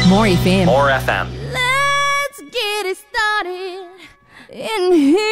More FM. More FM. Let's get it started in here.